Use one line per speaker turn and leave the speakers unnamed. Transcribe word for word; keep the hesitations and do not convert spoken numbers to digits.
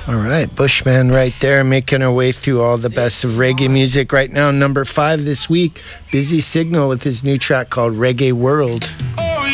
All right, Bushman right there, making our way through all the best of reggae music right now. Number five this week, Busy Signal with his new track called Reggae World.